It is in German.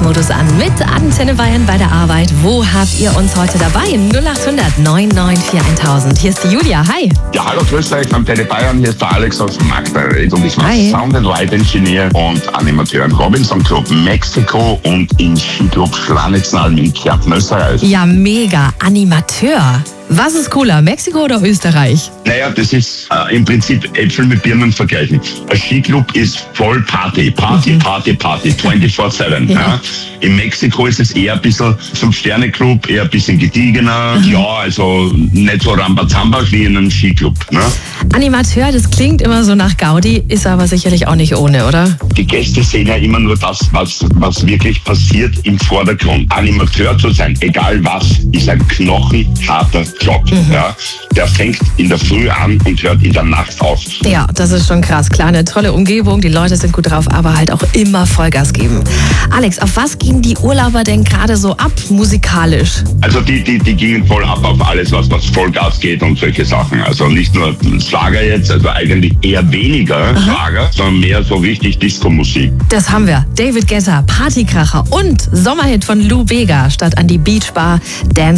Urlaubsmodus an mit Antenne Bayern bei der Arbeit. Wo habt ihr uns heute dabei? 0800 994 1000. Hier ist die Julia. Hi. Ja, hallo, grüß euch von Antenne Bayern. Hier ist der Alex aus Magdeburg und ich mache Hi. Sound and Light Engineer und Animateur im Robinson Club Mexiko und im Skiclub Schlanitznalm in Kärnten, Österreich. Ja, mega. Animateur. Was ist cooler, Mexiko oder Österreich? Naja, das ist im Prinzip Äpfel mit Birnen vergleichen. Ein Skiclub ist voll Party, 24/7. Ja. In Mexiko ist es eher ein bisschen 5-Sterne-Club, eher ein bisschen gediegener. Ja, also nicht so Rambazamba wie in einem Skiclub. Ne? Animateur, das klingt immer so nach Gaudi, ist aber sicherlich auch nicht ohne, oder? Die Gäste sehen ja immer nur das, was wirklich passiert im Vordergrund. Animateur zu sein, egal was, ist ein knochenharter Job. Ja. Der fängt in der Früh an und hört in der Nacht auf. Ja, das ist schon krass. Klar, eine tolle Umgebung, die Leute sind gut drauf, aber halt auch immer Vollgas geben. Alex, auf was gingen die Urlauber denn gerade so ab, musikalisch? Also die gingen voll ab auf alles, was Vollgas geht und solche Sachen. Also nicht nur Schlager jetzt, also eigentlich eher weniger Schlager, sondern mehr so richtig Disco-Musik. Das haben wir. David Guetta, Partykracher und Sommerhit von Lou Bega statt an die Beach Bar Dance